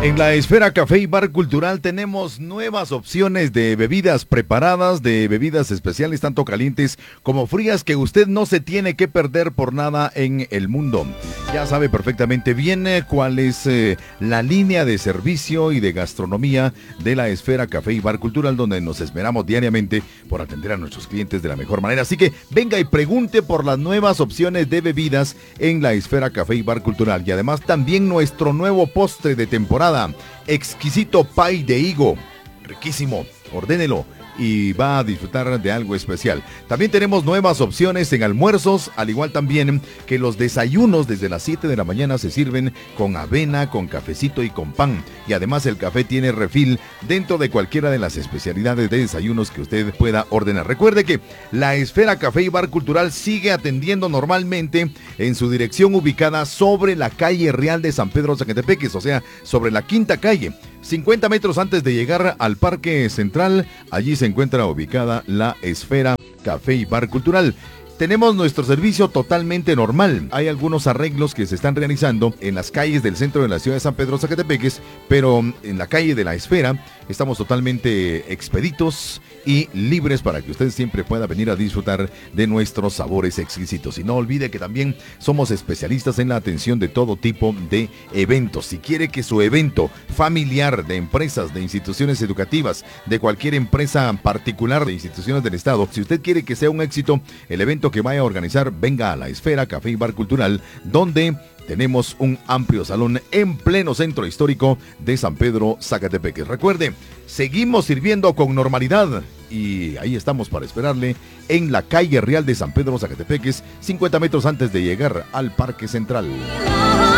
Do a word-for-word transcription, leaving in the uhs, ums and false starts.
En la Esfera Café y Bar Cultural tenemos nuevas opciones de bebidas preparadas, de bebidas especiales, tanto calientes como frías, que usted no se tiene que perder por nada en el mundo. Ya sabe perfectamente bien eh, cuál es eh, la línea de servicio y de gastronomía de la Esfera Café y Bar Cultural, donde nos esmeramos diariamente por atender a nuestros clientes de la mejor manera. Así que venga y pregunte por las nuevas opciones de bebidas en la Esfera Café y Bar Cultural. Y además también nuestro nuevo postre de temporada, exquisito pie de higo, riquísimo, ordénelo y va a disfrutar de algo especial. También tenemos nuevas opciones en almuerzos, al igual también que los desayunos desde las siete de la mañana se sirven con avena, con cafecito y con pan. Y además el café tiene refil dentro de cualquiera de las especialidades de desayunos que usted pueda ordenar. Recuerde que la Esfera Café y Bar Cultural sigue atendiendo normalmente en su dirección ubicada sobre la calle Real de San Pedro Zacatepeques, o sea, sobre la quinta calle. cincuenta metros antes de llegar al Parque Central, allí se encuentra ubicada la Esfera Café y Bar Cultural. Tenemos nuestro servicio totalmente normal. Hay algunos arreglos que se están realizando en las calles del centro de la ciudad de San Pedro Zacatepeques, pero en la calle de la Esfera estamos totalmente expeditos y libres para que usted siempre pueda venir a disfrutar de nuestros sabores exquisitos. Y no olvide que también somos especialistas en la atención de todo tipo de eventos. Si quiere que su evento familiar, de empresas, de instituciones educativas, de cualquier empresa particular, de instituciones del Estado, si usted quiere que sea un éxito el evento que vaya a organizar, venga a la Esfera Café y Bar Cultural, donde tenemos un amplio salón en pleno centro histórico de San Pedro Zacatepeques. Recuerde, seguimos sirviendo con normalidad y ahí estamos para esperarle en la calle Real de San Pedro Zacatepeques, cincuenta metros antes de llegar al Parque Central.